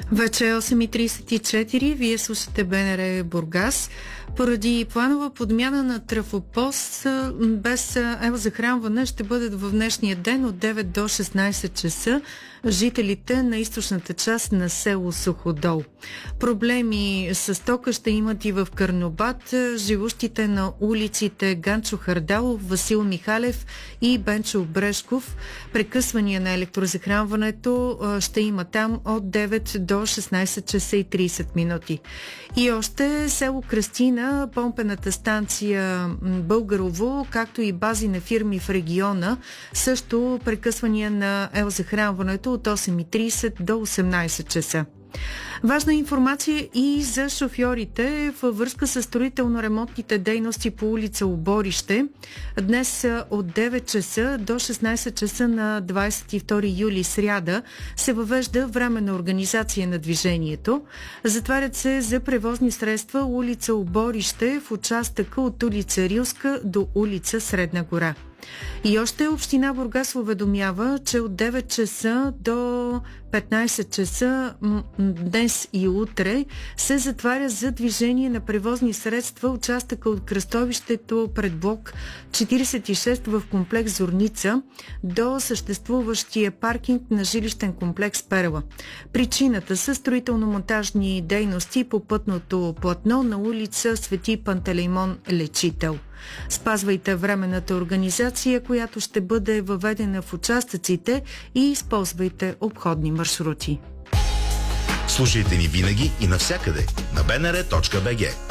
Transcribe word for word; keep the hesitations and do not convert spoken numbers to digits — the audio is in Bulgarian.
Вече е осем и тридесет и четири, вие слушате БНР Бургас. Поради планова подмяна на трафопост без елзахранване ще бъдат в днешния ден от девет до шестнадесет часа жителите на източната част на село Суходол. Проблеми с тока ще имат и в Карнобат живущите на улиците Ганчо Хардалов, Васил Михалев и Бенчо Брешков. Прекъсвания на електрозахранването ще има там от девет до шестнадесет часа и тридесет минути. И още село Кръстина, помпената станция Българово, както и бази на фирми в региона, също прекъсвания на елзахранването от осем и тридесет до осемнадесет часа. Важна информация и за шофьорите във връзка с строително-ремонтните дейности по улица Оборище. Днес от девет часа до шестнадесет часа на двадесет и втори юли, сряда, се въвежда временна организация на движението. Затварят се за превозни средства улица Оборище в участъка от улица Рилска до улица Средна гора. И още община Бургас уведомява, че от девет часа до петнадесет часа днес и утре се затваря за движение на превозни средства участъка от кръстовището пред блок четиридесет и шест в комплекс Зорница до съществуващия паркинг на жилищен комплекс Перла. Причината са строително-монтажни дейности по пътното платно на улица Свети Пантелеймон Лечител. Спазвайте временната организация, която ще бъде въведена в участъците, и използвайте обходни маршрути. Слушайте ни винаги и навсякъде на бнр точка бг.